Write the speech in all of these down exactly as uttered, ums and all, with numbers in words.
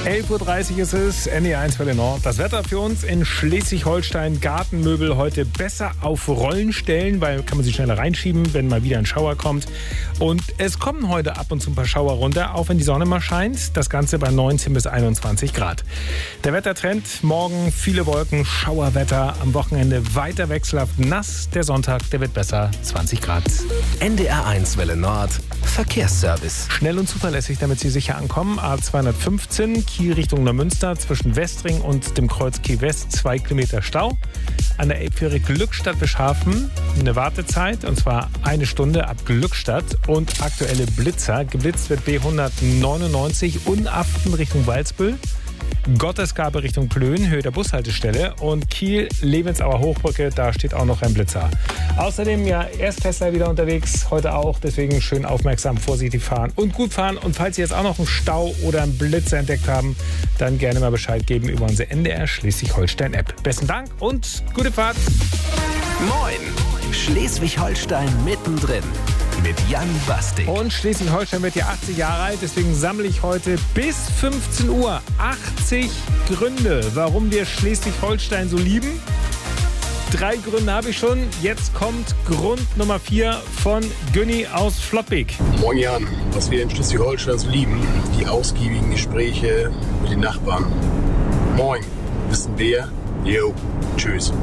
elf Uhr dreißig ist es, N D R eins Welle Nord. Das Wetter für uns in Schleswig-Holstein. Gartenmöbel heute besser auf Rollen stellen, weil kann man sie schneller reinschieben, wenn mal wieder ein Schauer kommt. Und es kommen heute ab und zu ein paar Schauer runter, auch wenn die Sonne mal scheint. Das Ganze bei neunzehn bis einundzwanzig Grad. Der Wettertrend, morgen viele Wolken, Schauerwetter. Am Wochenende weiter wechselhaft nass. Der Sonntag, der wird besser, zwanzig Grad. N D R eins Welle Nord, Verkehrsservice. Schnell und zuverlässig, damit Sie sicher ankommen. A zweihundertfünfzehn, Kiel Richtung Neumünster, zwischen Westring und dem Kreuz Kiel West, zwei Kilometer Stau. An der Elbfähre Glückstadt-Bischhafen eine Wartezeit, und zwar eine Stunde ab Glückstadt. Und aktuelle Blitzer. Geblitzt wird B hundertneunundneunzig, Unaften Richtung Walsbüll. Gottesgabe Richtung Plön, Höhe der Bushaltestelle, und Kiel, Lebensauer Hochbrücke, da steht auch noch ein Blitzer. Außerdem ja Erstklässler wieder unterwegs, heute auch, deswegen schön aufmerksam, vorsichtig fahren und gut fahren. Und falls Sie jetzt auch noch einen Stau oder einen Blitzer entdeckt haben, dann gerne mal Bescheid geben über unsere N D R Schleswig-Holstein-App. Besten Dank und gute Fahrt. Moin, Schleswig-Holstein mittendrin. Mit Jan Bastik. Und Schleswig-Holstein wird ja achtzig Jahre alt, deswegen sammle ich heute bis fünfzehn Uhr achtzig Gründe, warum wir Schleswig-Holstein so lieben. Drei Gründe habe ich schon. Jetzt kommt Grund Nummer vier von Günni aus Flottbek. Moin Jan, was wir in Schleswig-Holstein so lieben, die ausgiebigen Gespräche mit den Nachbarn. Moin, wissen wer? Jo, tschüss.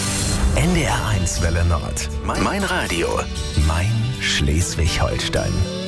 N D R eins Welle Nord. Mein Radio. Mein Schleswig-Holstein.